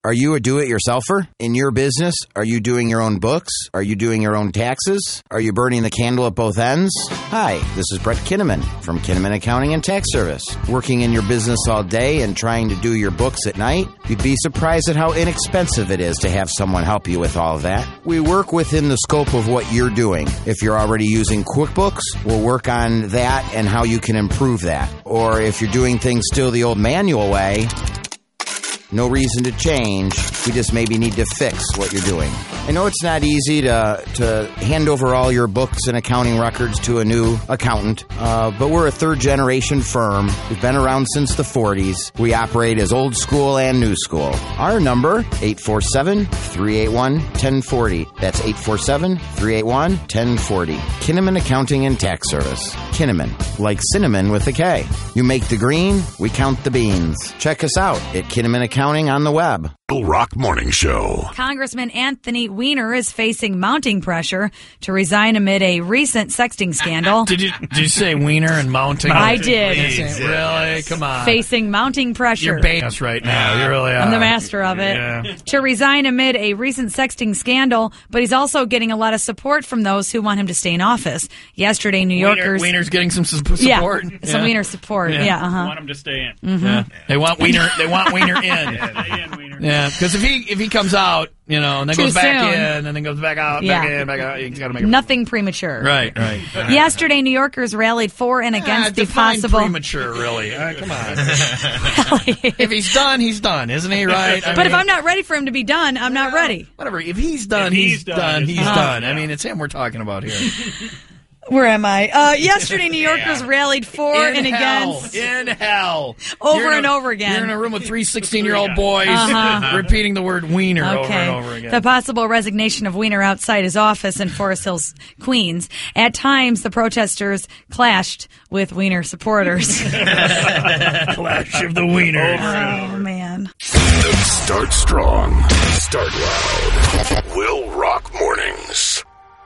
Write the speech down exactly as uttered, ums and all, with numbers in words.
Are you a do-it-yourselfer? In your business, are you doing your own books? Are you doing your own taxes? Are you burning the candle at both ends? Hi, this is Brett Kinnaman from Kinnaman Accounting and Tax Service. Working in your business all day and trying to do your books at night? You'd be surprised at how inexpensive it is to have someone help you with all of that. We work within the scope of what you're doing. If you're already using QuickBooks, we'll work on that and how you can improve that. Or if you're doing things still the old manual way, no reason to change. We just maybe need to fix what you're doing. I know it's not easy to to hand over all your books and accounting records to a new accountant, uh, but we're a third-generation firm. We've been around since the forties. We operate as old school and new school. Our number, eight four seven, three eight one, one zero four zero. That's eight four seven, three eight one, one zero four zero. Kinnaman Accounting and Tax Service. Kinnaman, like cinnamon with a K. You make the green, we count the beans. Check us out at Kinnaman Accounting on the web. Rock Morning Show. Congressman Anthony Weiner is facing mounting pressure to resign amid a recent sexting scandal. Did you did you say Weiner and mounting? I did. Jesus. Really? Come on. Facing mounting pressure. You're baiting us right now. You really are. I'm the master of it. Yeah. To resign amid a recent sexting scandal, but he's also getting a lot of support from those who want him to stay in office. Yesterday, New Yorkers... Weiner, Weiner's getting some su- support. Yeah, some Weiner support. Yeah, yeah uh-huh. They want him to stay in. Mm-hmm. Yeah. They want Weiner. They want Weiner in. Yeah, stay in, Weiner. Yeah, because if he if he comes out, you know, and then Too goes back soon. in, and then goes back out, Yeah. back in, back out, he's got to make a Nothing premature. Right, right. Yesterday, New Yorkers rallied for and against ah, the define possible... premature, really. Uh, come on. If he's done, he's done, isn't he? Right. I but mean, if I'm not ready for him to be done, I'm not ready. Whatever. If he's done, If he's, he's done. done, He's it's done. done. I mean, it's him we're talking about here. Where am I? Uh, yesterday, New Yorkers rallied for in and hell, against. in hell, Over You're in and a- over again. You're in a room with three sixteen-year-old boys Uh-huh. repeating the word wiener over Okay. and over again. The possible resignation of Weiner outside his office in Forest Hills, Queens. At times, the protesters clashed with Weiner supporters. Clash of the wieners. Oh, man. Start strong. Start loud. Will Rock Mornings.